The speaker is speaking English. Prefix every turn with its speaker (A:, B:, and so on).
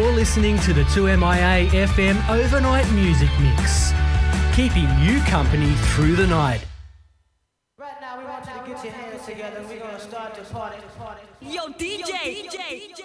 A: You're listening to the 2MIA FM Overnight Music Mix, keeping you company through the night.
B: Right now, we want you to get your hands together. We're going to start the party.
C: Yo, DJ.